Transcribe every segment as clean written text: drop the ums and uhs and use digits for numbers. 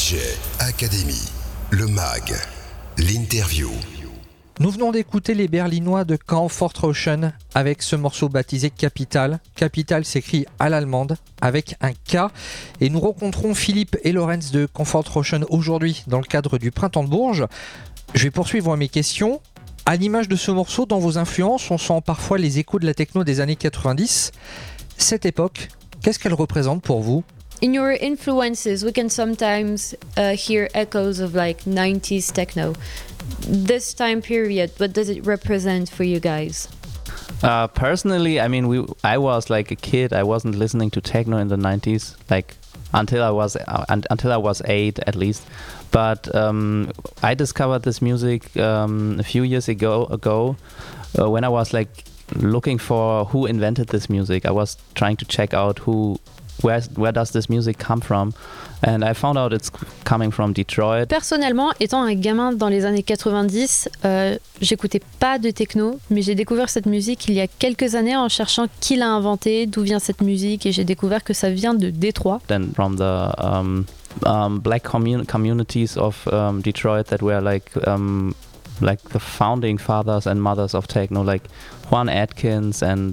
DJ Academy, le MAG, l'interview. Nous venons d'écouter les Berlinois de Comfort Ocean avec ce morceau baptisé Capital. Capital s'écrit à l'allemande avec un K. Et nous rencontrons Philippe et Lorenz de Comfort Ocean aujourd'hui dans le cadre du Printemps de Bourges. Je vais poursuivre mes questions. À l'image de ce morceau, dans vos influences, on sent parfois les échos de la techno des années 90. Cette époque, qu'est-ce qu'elle représente pour vous ? In your influences, we can sometimes hear echoes of like 90s techno. This time period, what does it represent for you guys? Personally, I mean, I was like a kid. I wasn't listening to techno in the 90s, like until I was 8 at least. But I discovered this music a few years ago when I was like looking for who invented this music. I was trying to check out where does this music come from, and I found out it's coming from Detroit. Personnellement, étant un gamin dans les années 90, j'écoutais pas de techno, mais j'ai découvert cette musique il y a quelques années en cherchant qui l'a inventé, d'où vient cette musique, et j'ai découvert que ça vient de Détroit. Then from the black communities of Detroit that were like the founding fathers and mothers of techno, like Juan Atkins and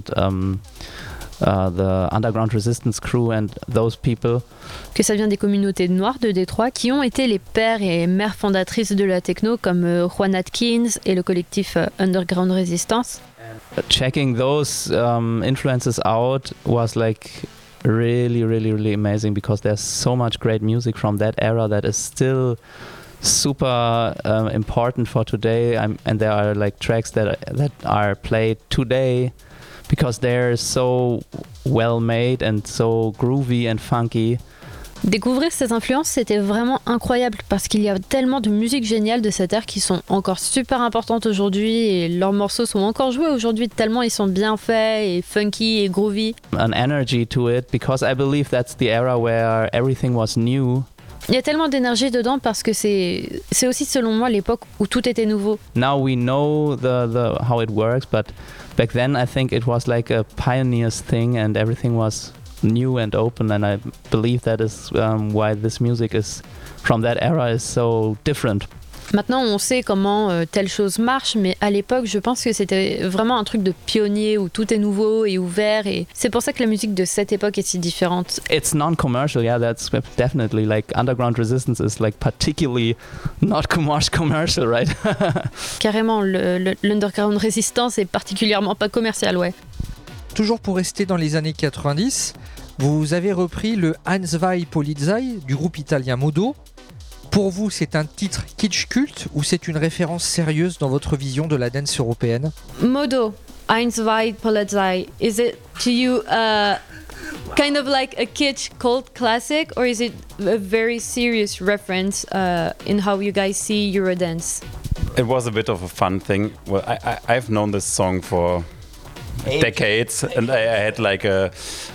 the Underground Resistance Crew and those people. Que ça vient des communautés noires de Détroit qui ont été les pères et mères fondatrices de la techno comme Juan Atkins et le collectif Underground Resistance. Checking those influences out was like really amazing because there's so much great music from that era that is still super important for today, and there are like tracks that are played today because they're so well made and so groovy and funky. Découvrir ces influences, c'était vraiment incroyable parce qu'il y a tellement de musique géniale de cette ère qui sont encore super importantes aujourd'hui et leurs morceaux sont encore joués aujourd'hui tellement ils sont bien faits et funky et groovy. An energy to it because I believe that's the era where everything was new. Il y a tellement d'énergie dedans parce que c'est aussi selon moi l'époque où tout était nouveau. Now we know the how it works, but back then I think it was like a pioneer's thing and everything was new and open, and I believe that is why this music is from that era is so different. Maintenant, on sait comment telle chose marche, mais à l'époque, je pense que c'était vraiment un truc de pionnier où tout est nouveau et ouvert, et c'est pour ça que la musique de cette époque est si différente. It's non-commercial, yeah, that's definitely like Underground Resistance is like particularly not commercial, right? Carrément, l'Underground Resistance est particulièrement pas commercial, ouais. Toujours pour rester dans les années 90, vous avez repris le Eins, zwei, Polizei du groupe italien Modo. Pour vous, c'est un titre kitsch culte ou c'est une référence sérieuse dans votre vision de la dance européenne ? Modo, Eins, zwei, Polizei, is it to you kind of like a kitsch cult classic, or is it a very serious reference in how you guys see Eurodance? It was a bit of a fun thing. Well, I've known this song for decades, and I had like a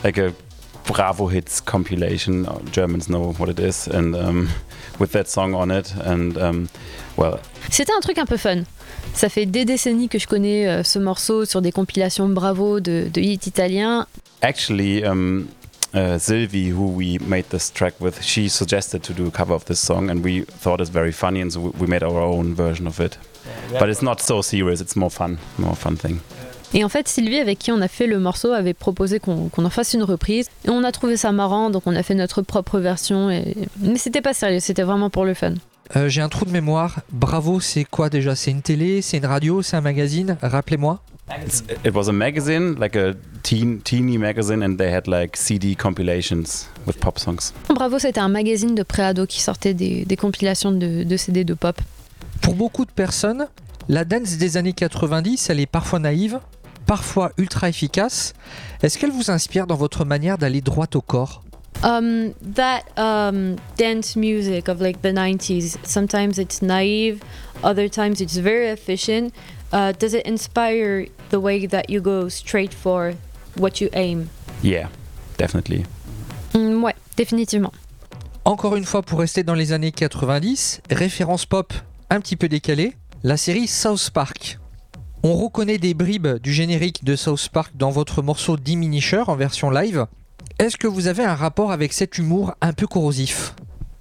Bravo Hits compilation. Germans know what it is, and with that song on it, and well. C'était un truc un peu fun. Ça fait des décennies que je connais ce morceau sur des compilations Bravo de hits italiens. Actually, Sylvie, who we made this track with, she suggested to do a cover of this song, and we thought it's very funny, and so we made our own version of it. But it's not so serious; it's more fun thing. Et en fait, Sylvie, avec qui on a fait le morceau, avait proposé qu'on en fasse une reprise. Et on a trouvé ça marrant, donc on a fait notre propre version. Mais c'était pas sérieux, c'était vraiment pour le fun. J'ai un trou de mémoire. Bravo, c'est quoi déjà ? C'est une télé, c'est une radio, c'est un magazine ? Rappelez-moi. It was a magazine, like a teeny magazine, and they had like CD compilations with pop songs. Bravo, c'était un magazine de pré-ado qui sortait des compilations de CD de pop. Pour beaucoup de personnes, la dance des années 90, elle est parfois naïve, parfois ultra efficace. Est-ce qu'elle vous inspire dans votre manière d'aller droit au corps ? That dance music of like the 90s, sometimes it's naive, other times it's very efficient. Does it inspire the way that you go straight for what you aim? Yeah, definitely. Ouais, définitivement. Encore une fois, pour rester dans les années 90, référence pop un petit peu décalée, la série South Park. On reconnaît des bribes du générique de South Park dans votre morceau Diminisher en version live. Est-ce que vous avez un rapport avec cet humour un peu corrosif ?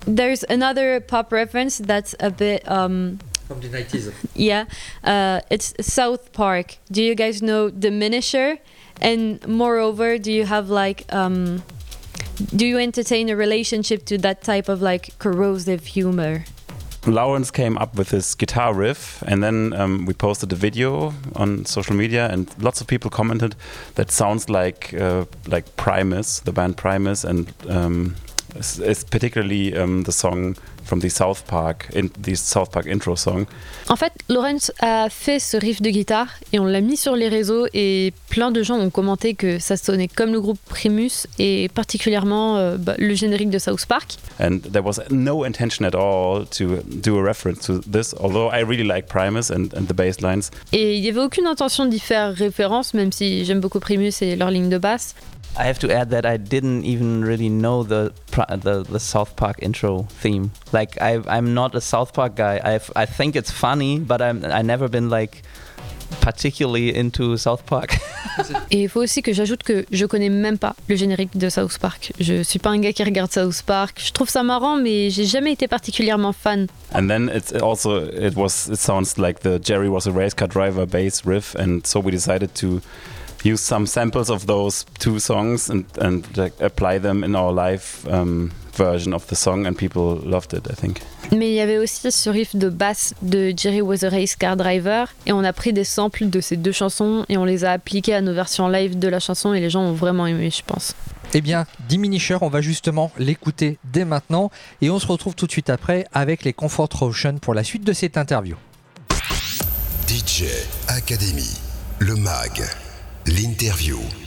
There's another pop reference that's a bit From the 90s. yeah, it's South Park. Do you guys know Diminisher? And moreover, do you have like do you entertain a relationship to that type of like corrosive humor? Lawrence came up with this guitar riff, and then we posted a video on social media, and lots of people commented that sounds like Primus, the band Primus, and it's particularly the song from the South Park intro song. En fait, Lawrence a fait ce riff de guitare et on l'a mis sur les réseaux et plein de gens ont commenté que ça sonnait comme le groupe Primus et particulièrement le générique de South Park. And there was no intention at all to do a reference to this, although I really like Primus and the bass lines. Et il n'y avait aucune intention d'y faire référence, même si j'aime beaucoup Primus et leur ligne de basse. I have to add that I didn't even really know the South Park intro theme. Like I'm not a South Park guy. I think it's funny, but I never been like particularly into South Park. Et il faut aussi que j'ajoute que je connais même pas le générique de South Park. Je suis pas un gars qui regarde South Park. Je trouve ça marrant, mais j'ai jamais été particulièrement fan. And then it sounds like the Jerry Was a Race Car Driver bass riff, and so we decided to use some samples of those two songs and like, apply them in our live version of the song, and people loved it, I think. Mais il y avait aussi ce riff de basse de Jerry Was a Race Car Driver et on a pris des samples de ces deux chansons et on les a appliqués à nos versions live de la chanson et les gens ont vraiment aimé, je pense. Eh bien, Diminisher, on va justement l'écouter dès maintenant et on se retrouve tout de suite après avec les Comfort Ocean pour la suite de cette interview. DJ Academy, le MAG, l'interview.